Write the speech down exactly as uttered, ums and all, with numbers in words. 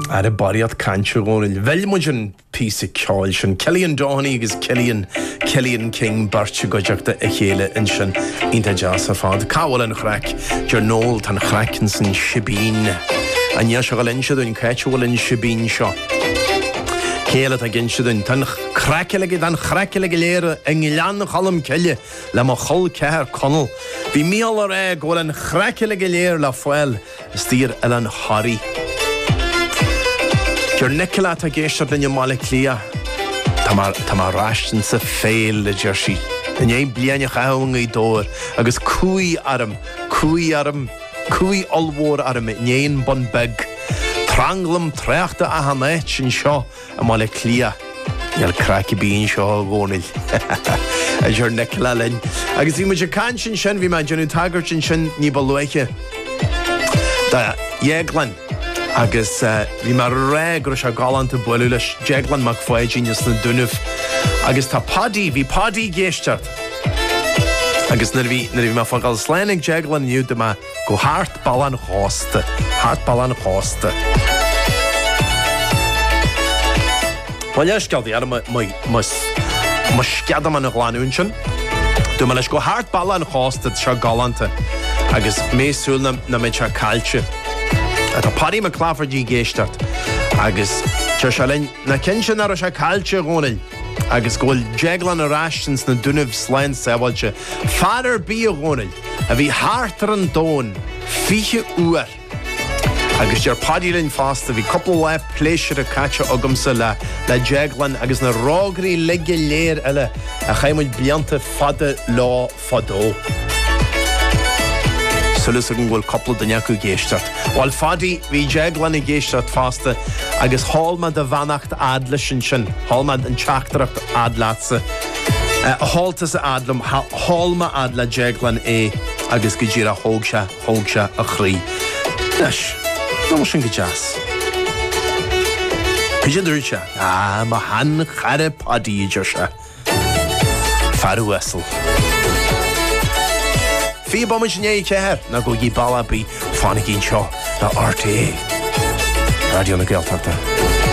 ar a bariad cantir góil. Velmujan piece of Killian Killian Downey is Killian Killian King Birch Gojacta Echele in Shin Inta Jasa Fad Cowell and Crack Journal and Crackinson Shibeen and Yashalinshad and Catchwell and Shibeen Shaw. Kelet against the tan crackelig and crackelig and Gilan Column Kelly, Lama Hull Care Connell. The meal or egg or an crackelig la foil, steer Ellen Harry. Your Nicola Tagesha in your Malaclia. Tamar Tamar Rashton's a fail, the Jersey. And ye blian your howling a door. I guess cooey Adam, cooey Adam, cooey all war Adam, Yain Bun Beg. Tranglum treachta a hanech in shaw a Malaclia. You'll cracky bean shaw gornil. As your Nicola Lynn. I can see much a canchin shen, we imagine a tiger chin shen nibalueke. Da Yeglan. Agus vi mar reg ro sha galant bolulus Jeglan McFoy genius na dunuf agus ta paddy vi paddy gestart agus nervi nervi ma fagal slanig Jeglan you de ma go hart ballan hoste hart ballan hoste Waljaskal di ara my mas maskada man glanunchen du ma go hart ballan hoste sha galante agus me sulna na me cha culture At a Paddy McClafferty Gestart. Agus Chashalin na Kenshin Arasha Culture Ronil. Agus Gol Jeglan Rashins na Dunev Slan Savaja. Father be a Ronil. A vi harter and dawn. Fiche Uer. Agus your Paddy Lin fast. A vi couple left pleasure a catcher Ogumsala. La Jeglan Agus na Rogri Legilair Ella. A Haimud Bliante Fada Law Fado. Sulusung will couple the Nyaku Gestart. While Fadi vi Jeglan a Gestart faster, agus Halma de Vanacht Adlishin, Halma and Chaktracht Adlatse, Haltas Adlam, Halma Adla Jeglan A, agus Gijira Hogsha, Hogsha Achri. Dash, no shin Gijas. Pigeon Richa, ah, Mahan Khare Padi Josha. Faru Wessel. Fí bomis né ceir na go gí balla bí fánig ín seo na R T A. Radio na Gaeltachta.